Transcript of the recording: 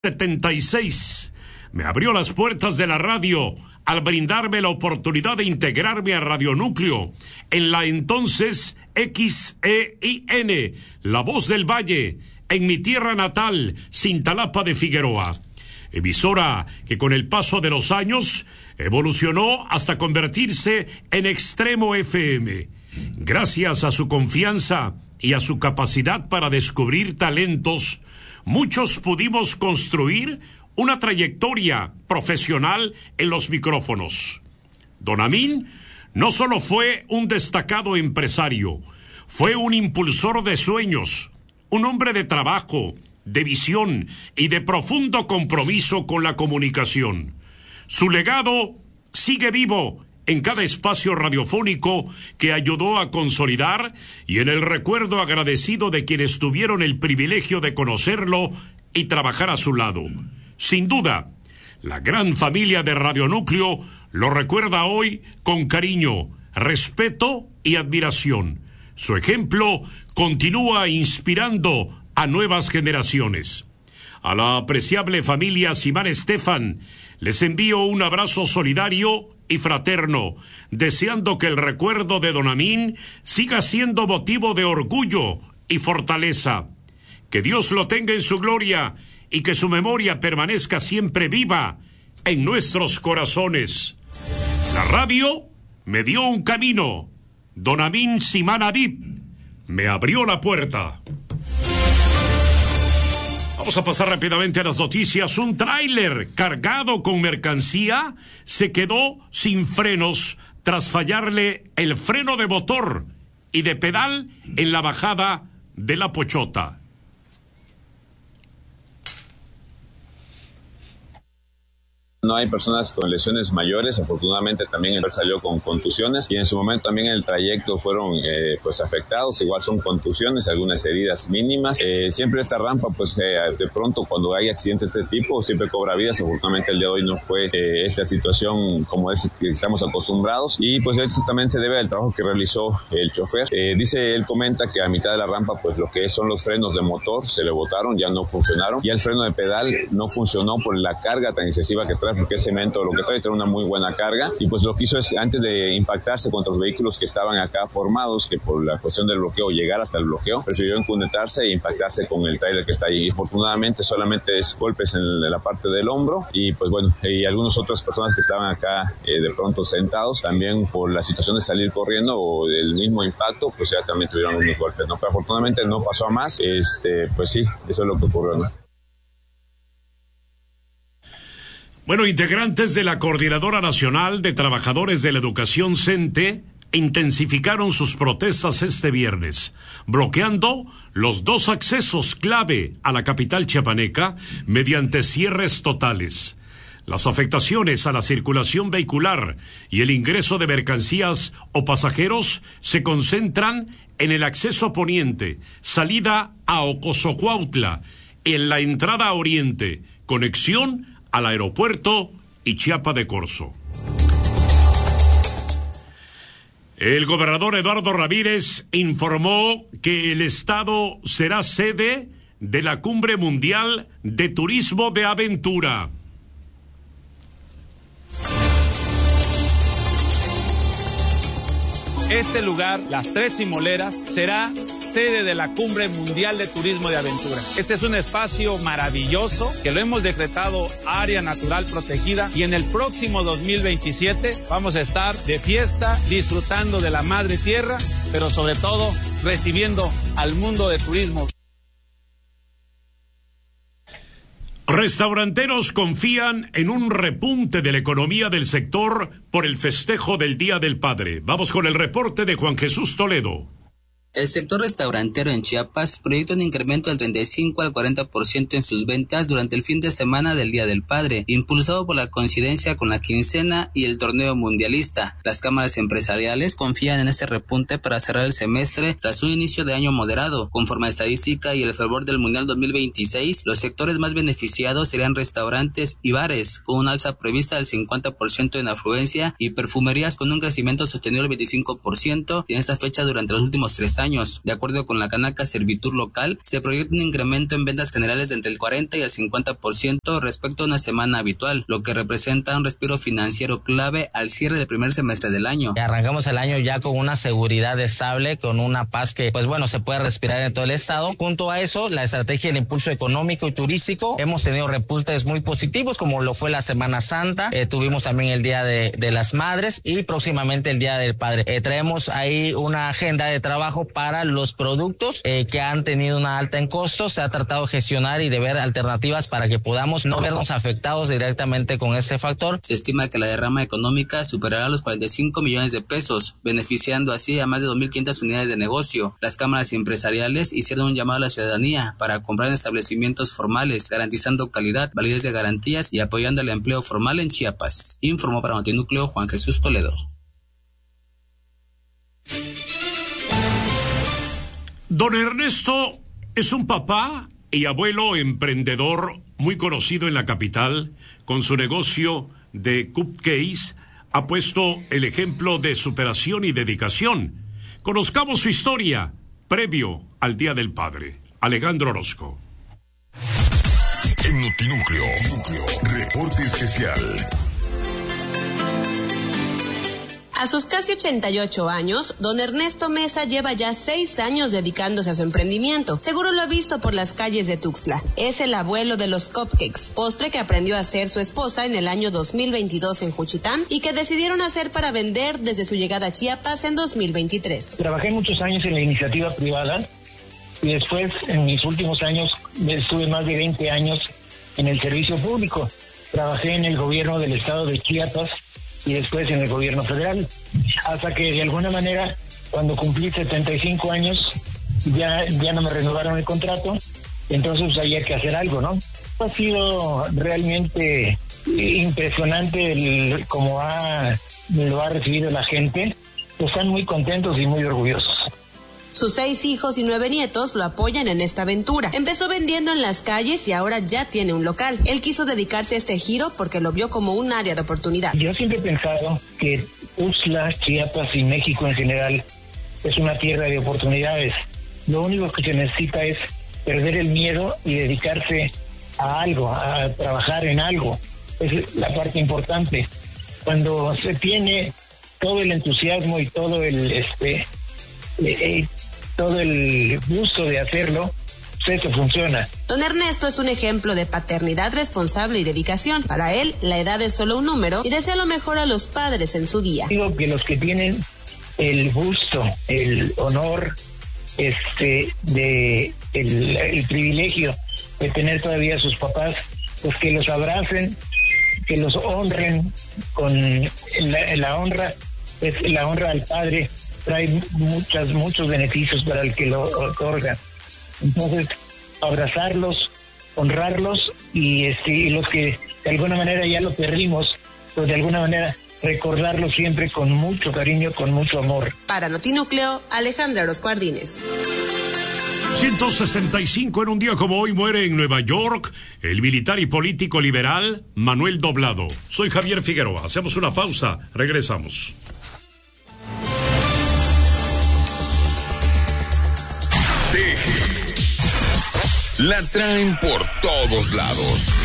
76 me abrió las puertas de la radio al brindarme la oportunidad de integrarme a Radio Núcleo en la entonces XEIN, La Voz del Valle, en mi tierra natal, Cintalapa de Figueroa. Emisora que con el paso de los años evolucionó hasta convertirse en Extremo FM. Gracias a su confianza y a su capacidad para descubrir talentos, muchos pudimos construir una trayectoria profesional en los micrófonos. Don Amín no solo fue un destacado empresario, fue un impulsor de sueños, un hombre de trabajo, de visión y de profundo compromiso con la comunicación. Su legado sigue vivo en cada espacio radiofónico que ayudó a consolidar y en el recuerdo agradecido de quienes tuvieron el privilegio de conocerlo y trabajar a su lado. Sin duda, la gran familia de Radio Núcleo lo recuerda hoy con cariño, respeto y admiración. Su ejemplo continúa inspirando a nuevas generaciones. A la apreciable familia Simán Estefan les envío un abrazo solidario y fraterno, deseando que el recuerdo de Don Amín siga siendo motivo de orgullo y fortaleza. Que Dios lo tenga en su gloria y que su memoria permanezca siempre viva en nuestros corazones. La radio me dio un camino. Don Amín Simán Adib me abrió la puerta. Vamos a pasar rápidamente a las noticias. Un tráiler cargado con mercancía se quedó sin frenos tras fallarle el freno de motor y de pedal en la bajada de La Pochota. No hay personas con lesiones mayores, afortunadamente también él salió con contusiones y en su momento también en el trayecto fueron afectados, igual son contusiones, algunas heridas mínimas. Siempre esta rampa de pronto cuando hay accidentes de este tipo siempre cobra vidas, afortunadamente el día de hoy no fue esta situación como es que estamos acostumbrados y pues esto también se debe al trabajo que realizó el chofer. Él comenta que a mitad de la rampa lo que son los frenos de motor se le botaron, ya no funcionaron y el freno de pedal no funcionó por la carga tan excesiva que trae, porque ese cemento lo que trae una muy buena carga y pues lo que hizo es antes de impactarse contra los vehículos que estaban acá formados, que por la cuestión del bloqueo llegar hasta el bloqueo, prefirió encunetarse e impactarse con el tráiler que está ahí. Y afortunadamente solamente es golpes en la parte del hombro y pues bueno, y algunas otras personas que estaban acá de pronto sentados también por la situación de salir corriendo o del mismo impacto, pues ya también tuvieron unos golpes, ¿no? Pero afortunadamente no pasó a más, pues sí, eso es lo que ocurrió, ¿no? Bueno, integrantes de la Coordinadora Nacional de Trabajadores de la Educación CENTE intensificaron sus protestas este viernes, bloqueando los dos accesos clave a la capital chiapaneca mediante cierres totales. Las afectaciones a la circulación vehicular y el ingreso de mercancías o pasajeros se concentran en el acceso poniente, salida a Ocosocuautla, en la entrada a oriente, conexión al aeropuerto y Chiapa de Corzo. El gobernador Eduardo Ramírez informó que el estado será sede de la Cumbre Mundial de Turismo de Aventura. Este lugar, Las Tres Cimoleras, será sede de la Cumbre Mundial de Turismo de Aventura. Este es un espacio maravilloso que lo hemos decretado área natural protegida y en el próximo 2027 vamos a estar de fiesta, disfrutando de la madre tierra, pero sobre todo recibiendo al mundo de turismo. Restauranteros confían en un repunte de la economía del sector por el festejo del Día del Padre. Vamos con el reporte de Juan Jesús Toledo. El sector restaurantero en Chiapas proyecta un incremento del 35 al 40% en sus ventas durante el fin de semana del Día del Padre, impulsado por la coincidencia con la quincena y el torneo mundialista. Las cámaras empresariales confían en este repunte para cerrar el semestre tras un inicio de año moderado. Conforme a estadística y el fervor del Mundial 2026, los sectores más beneficiados serían restaurantes y bares, con un alza prevista del 50% en afluencia, y perfumerías con un crecimiento sostenido del 25% en esta fecha durante los últimos 3 años. años. De acuerdo con la Canaca Servitur Local, se proyecta un incremento en ventas generales de entre el 40 y el 50% respecto a una semana habitual, lo que representa un respiro financiero clave al cierre del primer semestre del año. Arrancamos el año ya con una seguridad estable, con una paz que, pues bueno, se puede respirar en todo el estado. Junto a eso, la estrategia del impulso económico y turístico, hemos tenido repuntes muy positivos, como lo fue la Semana Santa, tuvimos también el Día de las Madres y próximamente el Día del Padre. Traemos ahí una agenda de trabajo para los productos que han tenido una alta en costos. Se ha tratado de gestionar y de ver alternativas para que podamos no vernos afectados directamente con este factor. Se estima que la derrama económica superará los 45 millones de pesos, beneficiando así a más de 2.500 unidades de negocio. Las cámaras empresariales hicieron un llamado a la ciudadanía para comprar en establecimientos formales, garantizando calidad, validez de garantías y apoyando el empleo formal en Chiapas. Informó para Notinúcleo Juan Jesús Toledo. Don Ernesto es un papá y abuelo emprendedor muy conocido en la capital. Con su negocio de cupcakes ha puesto el ejemplo de superación y dedicación. Conozcamos su historia previo al Día del Padre. Alejandro Orozco. En Notinúcleo, reporte especial. A sus casi 88 años, don Ernesto Mesa lleva ya 6 años dedicándose a su emprendimiento. Seguro lo ha visto por las calles de Tuxtla. Es el abuelo de los cupcakes, postre que aprendió a hacer su esposa en el año 2022 en Juchitán y que decidieron hacer para vender desde su llegada a Chiapas en 2023. Trabajé muchos años en la iniciativa privada y después, en mis últimos años, estuve más de 20 años en el servicio público. Trabajé en el gobierno del estado de Chiapas y después en el gobierno federal, hasta que de alguna manera, cuando cumplí 75 años, ya no me renovaron el contrato, entonces pues, había que hacer algo, ¿no? Ha sido realmente impresionante cómo lo ha recibido la gente. Están muy contentos y muy orgullosos. Sus 6 hijos y 9 nietos lo apoyan en esta aventura. Empezó vendiendo en las calles y ahora ya tiene un local. Él quiso dedicarse a este giro porque lo vio como un área de oportunidad. Yo siempre he pensado que Tuxtla, Chiapas y México en general es una tierra de oportunidades. Lo único que se necesita es perder el miedo y dedicarse a algo, a trabajar en algo. Es la parte importante. Cuando se tiene todo el entusiasmo y todo el gusto de hacerlo, eso funciona. Don Ernesto es un ejemplo de paternidad responsable y dedicación. Para él, la edad es solo un número y desea lo mejor a los padres en su día. Digo que los que tienen el gusto, el honor, el privilegio de tener todavía a sus papás, pues que los abracen, que los honren con la honra, es la honra al padre. Trae muchos beneficios para el que lo otorga. Entonces, abrazarlos, honrarlos y los que de alguna manera ya lo perdimos, pues de alguna manera recordarlos siempre con mucho cariño, con mucho amor. Para Notinúcleo, Alejandra Orozco Ardínez. 165 en un día como hoy muere en Nueva York el militar y político liberal Manuel Doblado. Soy Javier Figueroa. Hacemos una pausa. Regresamos. La traen por todos lados.